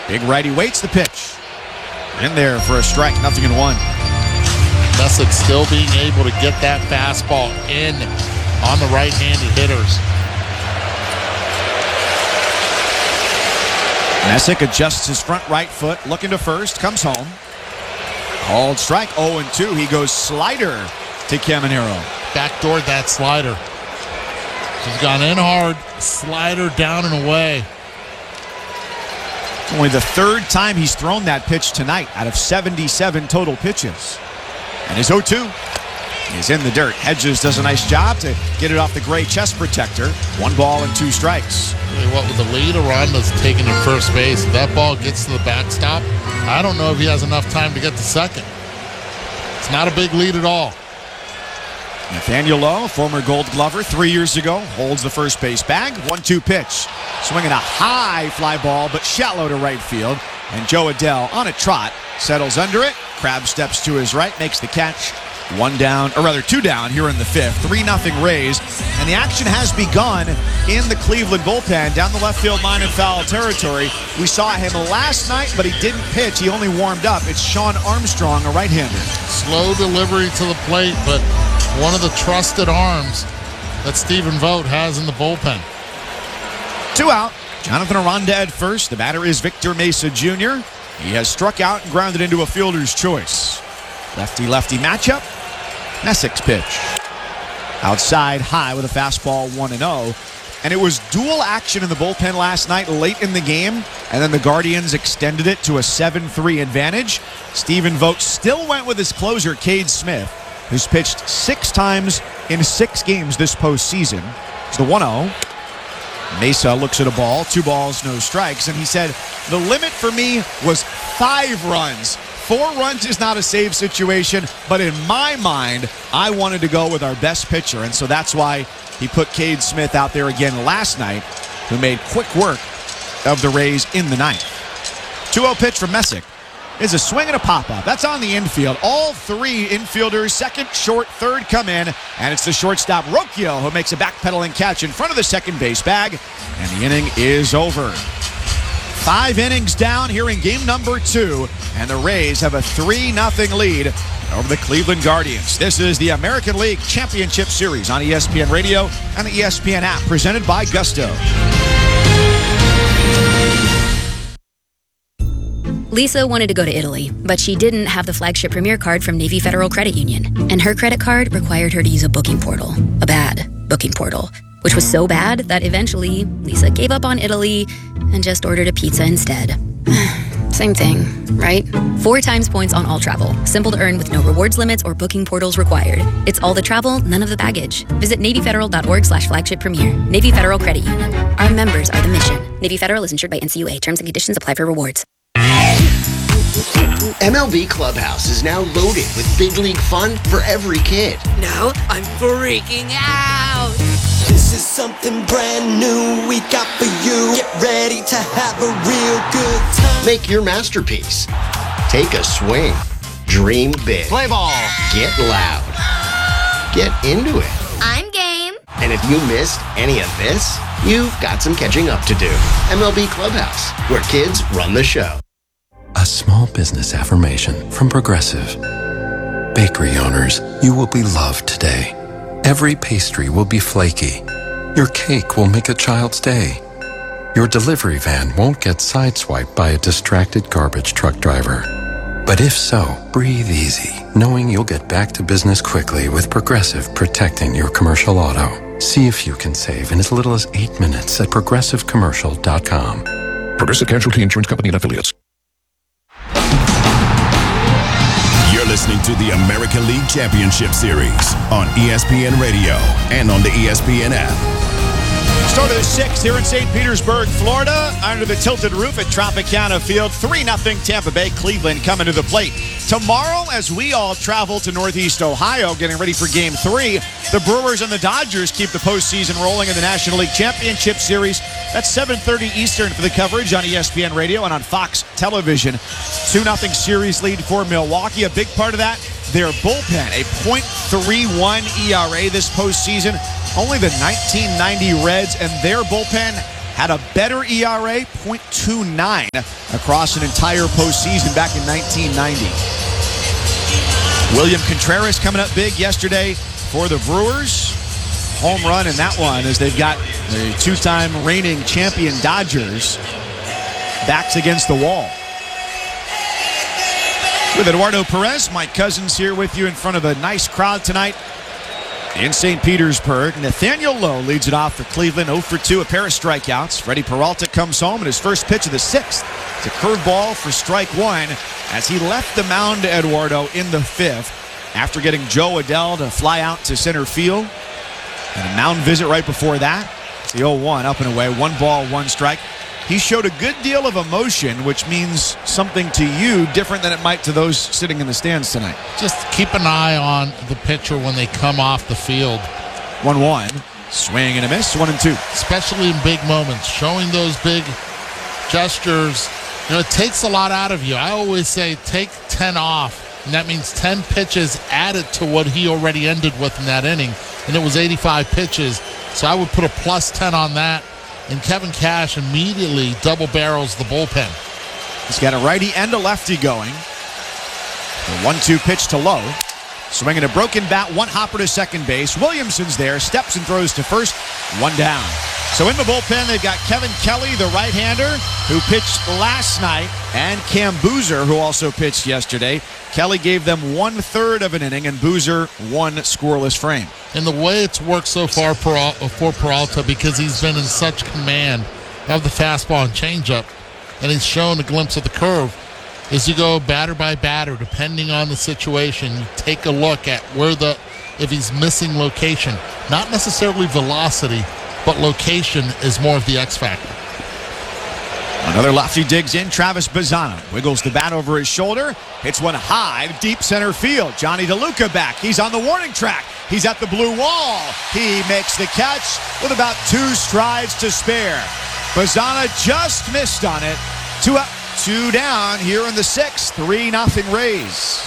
Big righty waits the pitch. In there for a strike, 0-1. Messick still being able to get that fastball in on the right-handed hitters. Messick adjusts his front right foot, looking to first, comes home. Called strike, 0-2. He goes slider to Caminero. Backdoored that slider. He's gone in hard, slider down and away. Only the third time he's thrown that pitch tonight out of 77 total pitches. And his 0-2 is in the dirt. Hedges does a nice job to get it off the gray chest protector. 1 ball and 2 strikes. What with the lead, Aranda's taking to first base. If that ball gets to the backstop, I don't know if he has enough time to get to second. It's not a big lead at all. Nathaniel Lowe, former Gold Glover 3 years ago, holds the first base bag. 1-2 pitch. Swinging a high fly ball, but shallow to right field. And Joe Adell on a trot, settles under it. Crab steps to his right, makes the catch. 2 down here in the 5th. 3-0 Rays. And the action has begun in the Cleveland bullpen down the left field line in foul territory. We saw him last night, but he didn't pitch. He only warmed up. It's Sean Armstrong, a right-hander. Slow delivery to the plate, but one of the trusted arms that Stephen Vogt has in the bullpen. 2 out. Jonathan Aranda at first. The batter is Victor Mesa Jr. He has struck out and grounded into a fielder's choice. Lefty-lefty matchup. Messick's pitch. Outside high with a fastball 1-0. And it was dual action in the bullpen last night late in the game. And then the Guardians extended it to a 7-3 advantage. Stephen Vogt still went with his closer, Cade Smith, who's pitched 6 times in 6 games this postseason. It's the 1-0. Mesa looks at a ball, 2 balls, no strikes, and he said, the limit for me was 5 runs. 4 runs is not a save situation, but in my mind, I wanted to go with our best pitcher, and so that's why he put Cade Smith out there again last night, who made quick work of the Rays in the 9th. 2-0 pitch from Messick is a swing and a pop-up. That's on the infield. All 3 infielders, second, short, third come in, and it's the shortstop Rocchio who makes a backpedaling catch in front of the second base bag, and the inning is over. 5 innings down here in game number 2, and the Rays have a 3-0 lead over the Cleveland Guardians. This is the American League Championship Series on ESPN Radio and the ESPN app, presented by Gusto. Lisa wanted to go to Italy, but she didn't have the flagship Premier card from Navy Federal Credit Union. And her credit card required her to use a booking portal. A bad booking portal. Which was so bad that eventually Lisa gave up on Italy and just ordered a pizza instead. Same thing, right? 4 times points on all travel. Simple to earn with no rewards limits or booking portals required. It's all the travel, none of the baggage. Visit NavyFederal.org/flagship premier. Navy Federal Credit Union. Our members are the mission. Navy Federal is insured by NCUA. Terms and conditions apply for rewards. MLB Clubhouse is now loaded with big league fun for every kid. Now I'm freaking out. This is something brand new we got for you. Get ready to have a real good time. Make your masterpiece. Take a swing. Dream big. Play ball. Get loud. Get into it. I'm game. And if you missed any of this, you've got some catching up to do. MLB Clubhouse, where kids run the show. A small business affirmation from Progressive. Bakery owners, you will be loved today. Every pastry will be flaky. Your cake will make a child's day. Your delivery van won't get sideswiped by a distracted garbage truck driver. But if so, breathe easy, knowing you'll get back to business quickly with Progressive protecting your commercial auto. See if you can save in as little as 8 minutes at progressivecommercial.com. Progressive Casualty Insurance Company and Affiliates. You're listening to the American League Championship Series on ESPN Radio and on the ESPN app. Start of the 6th here in St. Petersburg, Florida, under the tilted roof at Tropicana Field. 3-0 Tampa Bay, Cleveland coming to the plate. Tomorrow, as we all travel to Northeast Ohio, getting ready for Game 3, the Brewers and the Dodgers keep the postseason rolling in the National League Championship Series. That's 7:30 Eastern for the coverage on ESPN Radio and on Fox Television. 2-0 series lead for Milwaukee. A big part of that, their bullpen, a .31 ERA this postseason. Only the 1990 Reds and their bullpen had a better ERA, .29, across an entire postseason back in 1990. William Contreras coming up big yesterday for the Brewers. Home run in that one as they've got the two-time reigning champion Dodgers backs against the wall. With Eduardo Perez, Mike Cousins here with you in front of a nice crowd tonight in St. Petersburg. Nathaniel Lowe leads it off for Cleveland, 0 for 2, a pair of strikeouts. Freddie Peralta comes home and his first pitch of the sixth. It's a curveball for strike one as he left the mound, Eduardo, in the fifth after getting Joe Adell to fly out to center field. And a mound visit right before that. It's the 0-1, up and away, 1 ball, 1 strike. He showed a good deal of emotion, which means something to you different than it might to those sitting in the stands tonight. Just keep an eye on the pitcher when they come off the field. 1-1, swing and a miss, 1-2. Especially in big moments, showing those big gestures. You know, it takes a lot out of you. I always say take 10 off, and that means 10 pitches added to what he already ended with in that inning, and it was 85 pitches. So I would put a plus 10 on that. And Kevin Cash immediately double barrels the bullpen. He's got a righty and a lefty going. The 1-2 pitch to Lowe. Swinging a broken bat, 1 hopper to second base. Williamson's there, steps and throws to first, 1 down. So in the bullpen, they've got Kevin Kelly, the right-hander, who pitched last night, and Cam Boozer, who also pitched yesterday. Kelly gave them 1/3 of an inning, and Boozer 1 scoreless frame. And the way it's worked so far for Peralta, because he's been in such command of the fastball and changeup, and he's shown a glimpse of the curve, is you go batter by batter, depending on the situation. You take a look at if he's missing location. Not necessarily velocity, but location is more of the X factor. Another lefty digs in. Travis Bazzano wiggles the bat over his shoulder. Hits one high, deep center field. Johnny DeLuca back. He's on the warning track. He's at the blue wall. He makes the catch with about 2 strides to spare. Bazzano just missed on it. 2 up, 2 down here in the 6th. 3-0 Rays.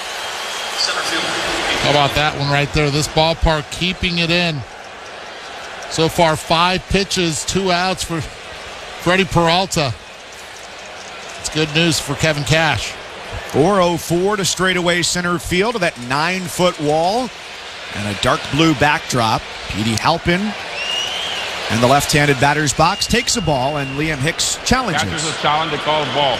How about that one right there? This ballpark keeping it in. So far, 5 pitches, 2 outs for Freddie Peralta. It's good news for Kevin Cash. 4-0-4 to straightaway center field to that 9-foot wall and a dark blue backdrop. Petey Halpin in the left-handed batter's box takes a ball, and Liam Hicks challenges. Catcher's a challenge, they call a ball.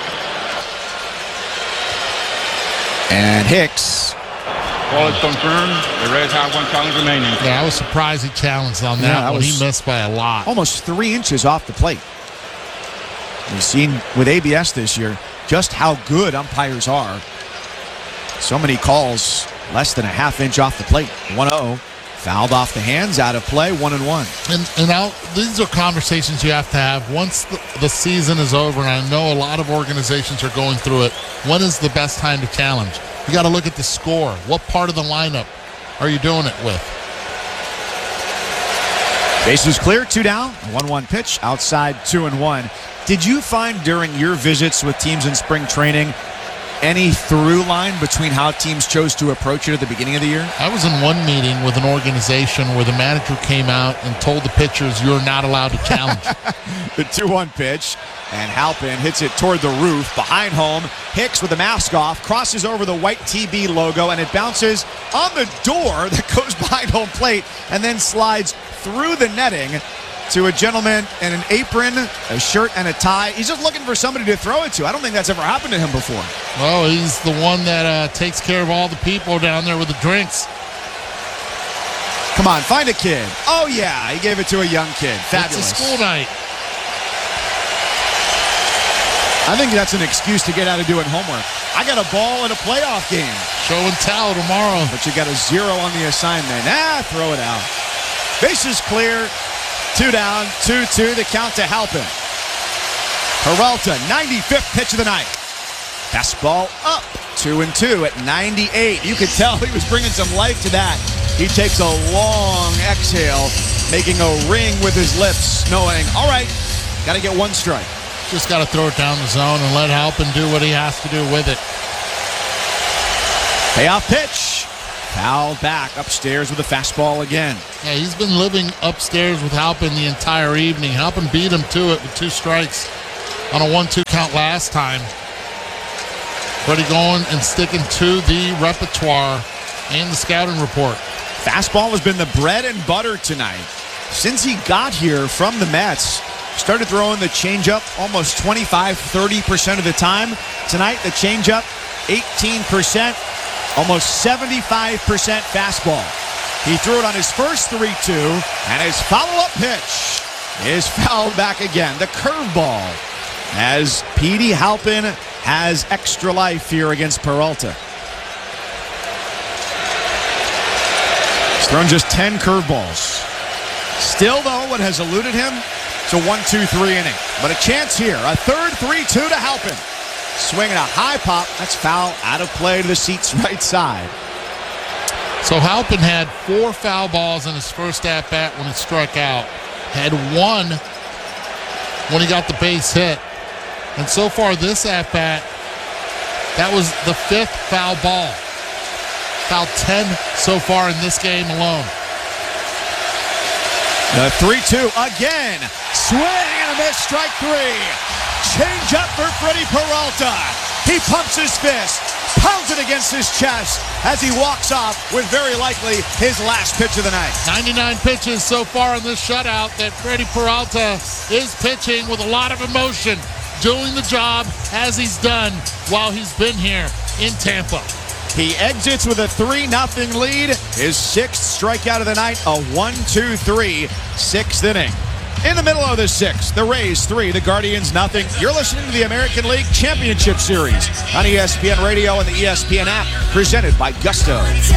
And Hicks. Ball is confirmed. The Reds have 1 challenge remaining. Yeah, I was surprised he challenged on that one. He missed by a lot. Almost 3 inches off the plate. We've seen with ABS this year just how good umpires are. So many calls less than a half inch off the plate. 1-0. Fouled off the hands, out of play, 1-1. And now these are conversations you have to have once the season is over, and I know a lot of organizations are going through it. When is the best time to challenge? You got to look at the score. What part of the lineup are you doing it with? Bases clear, 2 down, 1-1 pitch, outside 2-1. Did you find during your visits with teams in spring training any through line between how teams chose to approach it at the beginning of the year? I was in one meeting with an organization where the manager came out and told the pitchers, you're not allowed to challenge. The 2-1 pitch, and Halpin hits it toward the roof, behind home. Hicks with the mask off, crosses over the white TB logo, and it bounces on the door that goes behind home plate and then slides through the netting to a gentleman in an apron, a shirt, and a tie. He's just looking for somebody to throw it to. I don't think that's ever happened to him before. Well, he's the one that takes care of all the people down there with the drinks. Come on, find a kid. Oh, yeah, he gave it to a young kid. Fabulous. It's a school night. I think that's an excuse to get out of doing homework. I got a ball in a playoff game. Show and tell tomorrow. But you got a 0 on the assignment. Throw it out. Bases clear. 2 down, 2-2, the count to Halpin. Peralta, 95th pitch of the night. Fastball up, 2-2 at 98. You could tell he was bringing some life to that. He takes a long exhale, making a ring with his lips, knowing, all right, got to get 1 strike. Just got to throw it down the zone and let Halpin do what he has to do with it. Payoff pitch. Fouled back upstairs with a fastball again. Yeah, he's been living upstairs with Halpin the entire evening. Halpin beat him to it with 2 strikes on a 1-2 count last time. Freddie going and sticking to the repertoire and the scouting report. Fastball has been the bread and butter tonight. Since he got here from the Mets, started throwing the changeup almost 25-30% of the time. Tonight, the changeup, 18%. Almost 75% fastball. He threw it on his first 3-2, and his follow-up pitch is fouled back again. The curveball, as Petey Halpin has extra life here against Peralta. He's thrown just 10 curveballs. Still, though, what has eluded him, it's a 1-2-3 inning. But a chance here, a third 3-2 to Halpin. Swinging a high pop. That's foul out of play to the seat's right side. So Halpin had 4 foul balls in his first at-bat when he struck out. Had 1 when he got the base hit. And so far this at-bat, that was the 5th foul ball. Fouled 10 so far in this game alone. The 3-2 again. Swing and a miss. Strike 3. Change up for Freddie Peralta. He pumps his fist, pounds it against his chest as he walks off with very likely his last pitch of the night. 99 pitches so far in this shutout that Freddie Peralta is pitching with a lot of emotion, doing the job as he's done while he's been here in Tampa. He exits with a 3-0 lead. His 6th strikeout of the night, a 1-2-3 6th inning. In the middle of the 6th, the Rays 3, the Guardians 0. You're listening to the American League Championship Series on ESPN Radio and the ESPN app, presented by Gusto.